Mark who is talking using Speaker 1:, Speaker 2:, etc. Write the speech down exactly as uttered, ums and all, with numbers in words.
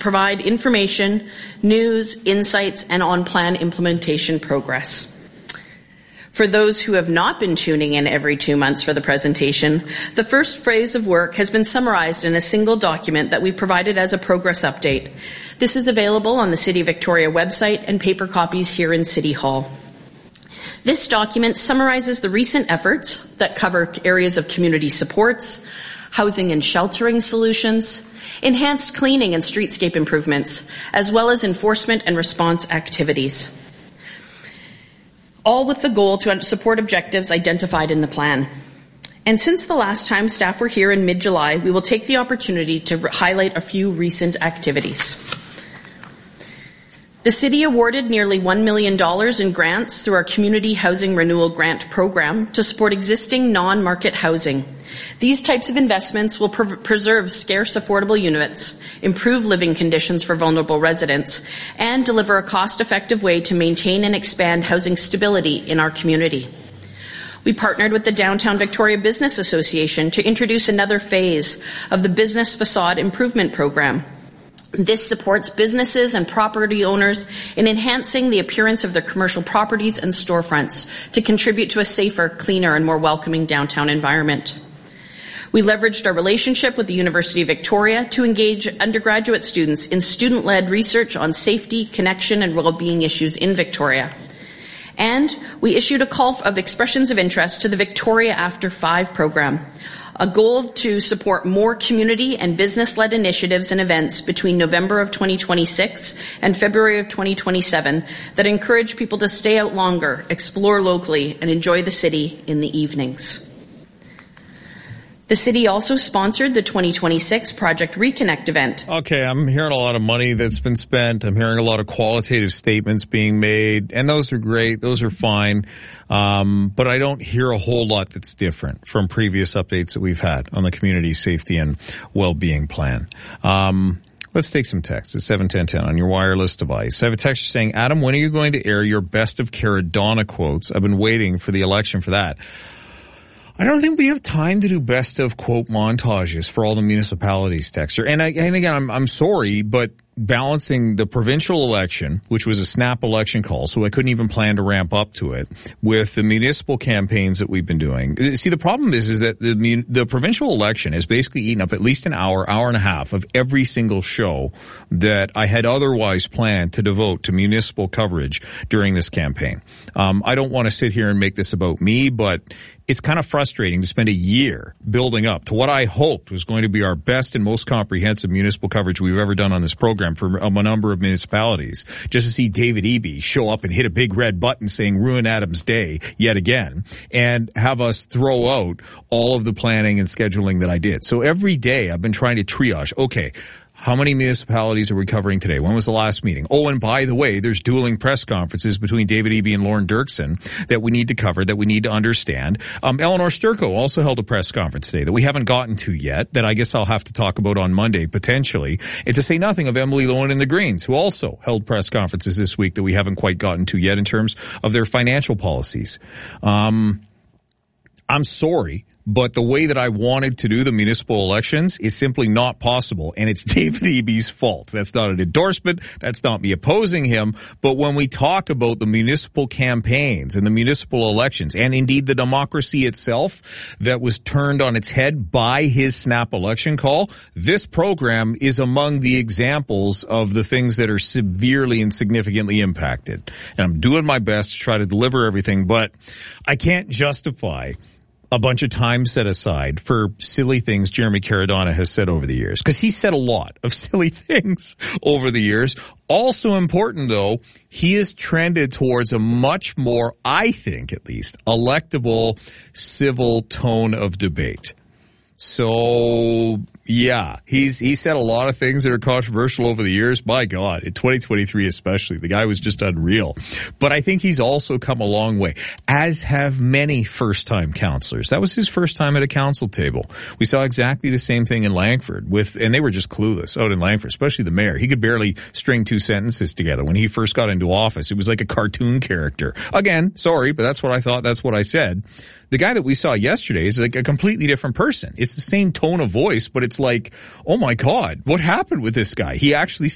Speaker 1: provide information, news, insights, and on-plan implementation progress. For those who have not been tuning in every two months for the presentation, the first phase of work has been summarized in a single document that we've provided as a progress update. This is available on the City of Victoria website and paper copies here in City Hall. This document summarizes the recent efforts that cover areas of community supports, housing and sheltering solutions, enhanced cleaning and streetscape improvements, as well as enforcement and response activities, all with the goal to support objectives identified in the plan. And since the last time staff were here in mid-July, we will take the opportunity to highlight a few recent activities. The City awarded nearly one million dollars in grants through our Community Housing Renewal Grant Program to support existing non-market housing. These types of investments will pre- preserve scarce affordable units, improve living conditions for vulnerable residents, and deliver a cost-effective way to maintain and expand housing stability in our community. We partnered with the Downtown Victoria Business Association to introduce another phase of the Business Facade Improvement Program. This supports businesses and property owners in enhancing the appearance of their commercial properties and storefronts to contribute to a safer, cleaner, and more welcoming downtown environment. We leveraged our relationship with the University of Victoria to engage undergraduate students in student-led research on safety, connection, and well-being issues in Victoria. And we issued a call of expressions of interest to the Victoria After Five program, a goal to support more community and business-led initiatives and events between November of twenty twenty-six and February of twenty twenty-seven that encourage people to stay out longer, explore locally, and enjoy the city in the evenings. The City also sponsored the twenty twenty-six Project Reconnect event.
Speaker 2: Okay, I'm hearing a lot of money that's been spent. I'm hearing a lot of qualitative statements being made, and those are great. Those are fine. Um, but I don't hear a whole lot that's different from previous updates that we've had on the community safety and well-being plan. Um, let's take some text at seven ten ten on your wireless device. I have a text saying, Adam, when are you going to air your best of Caradonna quotes? I've been waiting for the election for that. I don't think we have time to do best of quote montages for all the municipalities, Texter. And, I, and again, I'm, I'm sorry, but balancing the provincial election, which was a snap election call, so I couldn't even plan to ramp up to it, with the municipal campaigns that we've been doing. See, the problem is, is that the, the provincial election has basically eaten up at least an hour, hour and a half of every single show that I had otherwise planned to devote to municipal coverage during this campaign. Um, I don't want to sit here and make this about me, but it's kind of frustrating to spend a year building up to what I hoped was going to be our best and most comprehensive municipal coverage we've ever done on this program for a number of municipalities, just to see David Eby show up and hit a big red button saying ruin Adam's day yet again, and have us throw out all of the planning and scheduling that I did. So every day I've been trying to triage, okay, how many municipalities are we covering today? When was the last meeting? Oh, and by the way, there's dueling press conferences between David Eby and Lauren Dirksen that we need to cover, that we need to understand. Um, Eleanor Sturko also held a press conference today that we haven't gotten to yet, that I guess I'll have to talk about on Monday, potentially. And to say nothing of Emily Lowen and the Greens, who also held press conferences this week that we haven't quite gotten to yet in terms of their financial policies. Um, I'm sorry, but the way that I wanted to do the municipal elections is simply not possible, and it's David Eby's fault. That's not an endorsement. That's not me opposing him. But when we talk about the municipal campaigns and the municipal elections, and indeed the democracy itself that was turned on its head by his snap election call, this program is among the examples of the things that are severely and significantly impacted. And I'm doing my best to try to deliver everything, but I can't justify a bunch of time set aside for silly things Jeremy Caradonna has said over the years. Because he said a lot of silly things over the years. Also important, though, he has trended towards a much more, I think at least, electable, civil tone of debate. So, yeah, he's he said a lot of things that are controversial over the years. My God, in twenty twenty-three especially, the guy was just unreal. But I think he's also come a long way, as have many first-time councillors. That was his first time at a council table. We saw exactly the same thing in Langford, with, and they were just clueless out in Langford, especially the mayor. He could barely string two sentences together when he first got into office. It was like a cartoon character. Again, sorry, but that's what I thought. That's what I said. The guy that we saw yesterday is like a completely different person. It's the same tone of voice, but it's like, oh my God, what happened with this guy? He actually